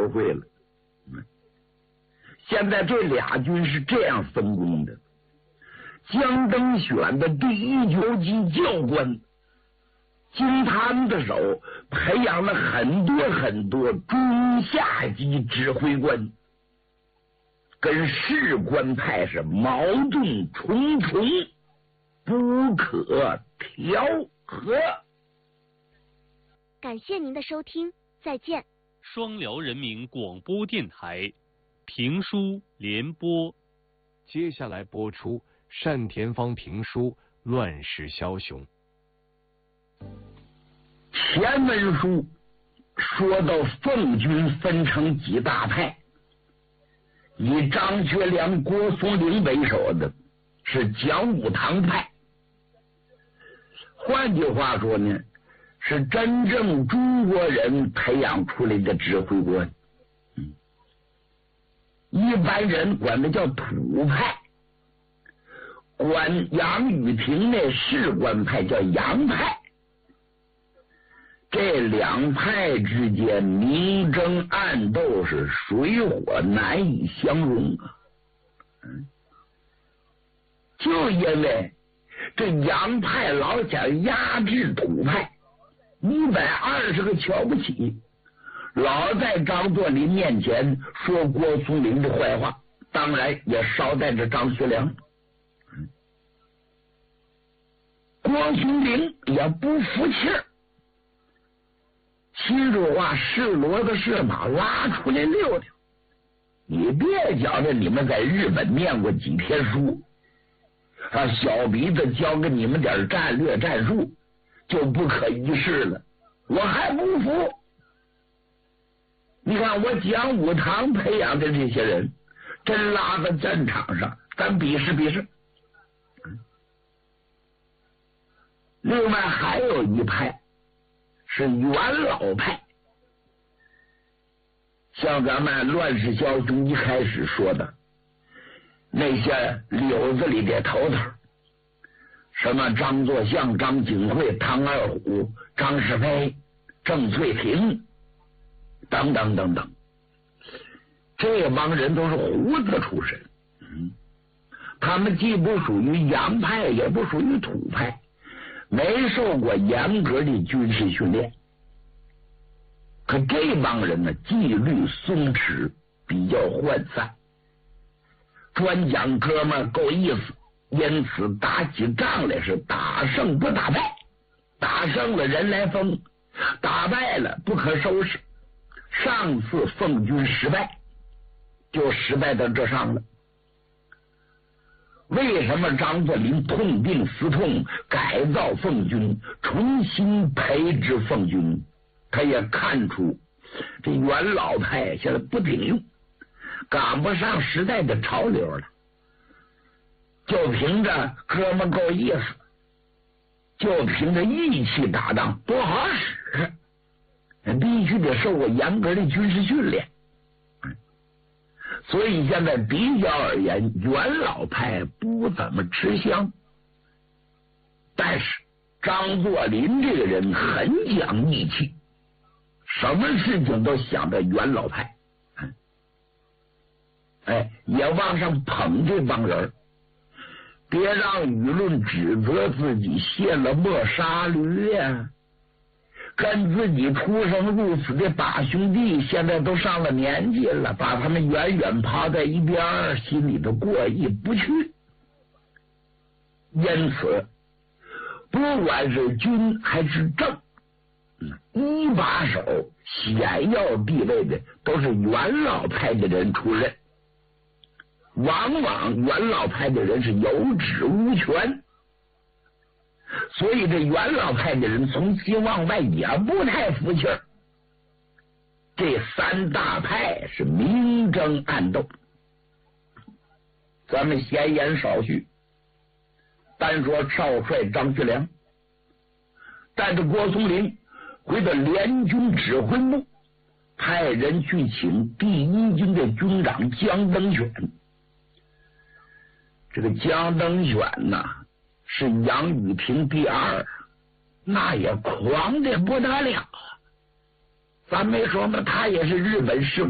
头会了。现在这俩军是这样分工的：江登选的第1级教官，经他们的手培养了很多中下级指挥官，跟士官派是矛盾重重，不可调和。 感谢您的收听，再见。 双辽人民广播电台评书联播， 接下来播出单田芳评书《乱世枭雄》。 前文书说到奉军分成几大派，以张学良、郭松龄为首的是讲武堂派，换句话说呢，是真正中国人培养出来的指挥官。一般人管它叫土派，管杨雨婷那士官派叫洋派。这两派之间明争暗斗，是水火难以相容啊！就因为这洋派老想压制土派，120个瞧不起，老在张作霖面前说郭松龄的坏话，当然也捎带着张学良。郭松龄也不服气儿，心里话是骡子是马拉出来溜溜。你别觉得你们在日本念过几天书啊，小鼻子教给你们点战略战术就不可一世了，我还不服。你看我讲武堂培养的这些人，真拉到战场上，咱比试比试。另外还有一派是元老派，像咱们乱世枭雄一开始说的那些柳子里的头头，什么张作相、张景惠、唐二虎、张世飞、郑翠萍等等等等，这帮人都是胡子出身。他们既不属于洋派，也不属于土派，没受过严格的军事训练。可这帮人呢，纪律松弛，比较涣散，专讲哥们够意思，因此打起仗来是打胜不打败，打胜了人来疯，打败了不可收拾。上次奉军失败，就失败到这上了。为什么张作霖痛定思痛，改造奉军，重新培植奉军？他也看出这元老派现在不顶用，赶不上时代的潮流了，就凭着哥们够意思，就凭着义气打仗不好使，必须得受过严格的军事训练。所以现在比较而言，元老派不怎么吃香。但是张作霖这个人很讲义气，什么事情都想到元老派，也往上捧这帮人，别让舆论指责自己卸了磨杀驴呀。跟自己出生入死的八兄弟现在都上了年纪了，把他们远远抛在一边，心里头过意不去。因此不管是军还是政，一把手显要地位的都是元老派的人出任，往往元老派的人是有职无权，所以这元老派的人从心往外也不太服气儿。这三大派是明争暗斗。咱们闲言少叙，单说少帅张学良带着郭松龄回到联军指挥部，派人去请第1军的军长江登选。这个江登选呐，是杨雨婷第2，那也狂的不得了。咱没说嘛，他也是日本士